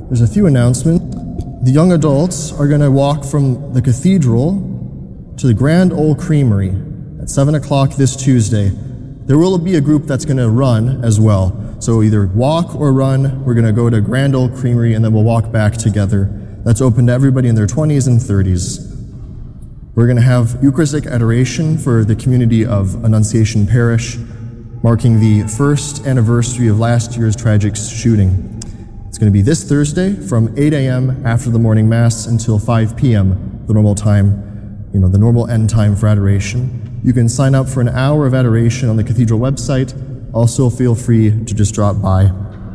There's a few announcements. The young adults are going to walk from the cathedral to the Grand Ole Creamery at 7 o'clock this Tuesday. There will be a group that's going to run as well. So either walk or run. We're going to go to Grand Ole Creamery and then we'll walk back together. That's open to everybody in their 20s and 30s. We're going to have Eucharistic adoration for the community of Annunciation Parish, marking the first anniversary of last year's tragic shooting. It's going to be this Thursday from 8 a.m. after the morning Mass until 5 p.m., the normal time, the normal end time for adoration. You can sign up for an hour of adoration on the cathedral website. Also, feel free to just drop by.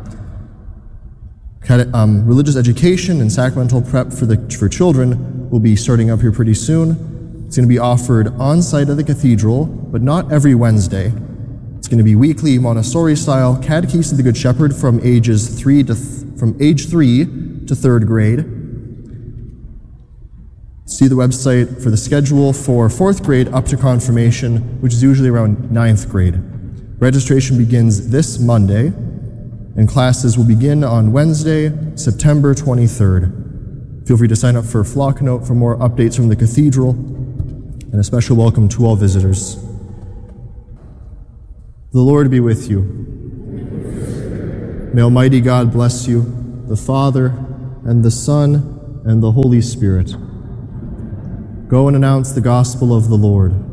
Religious education and sacramental prep for children will be starting up here pretty soon. It's going to be offered on-site at the cathedral, but not every Wednesday. It's going to be weekly Montessori-style Catechism of the Good Shepherd from age 3 to 3rd grade. See the website for the schedule for 4th grade up to confirmation, which is usually around 9th grade. Registration begins this Monday, and classes will begin on Wednesday, September 23rd. Feel free to sign up for Flock Note for more updates from the cathedral, and a special welcome to all visitors. The Lord be with you. May Almighty God bless you, the Father, and the Son, and the Holy Spirit. Go and announce the gospel of the Lord.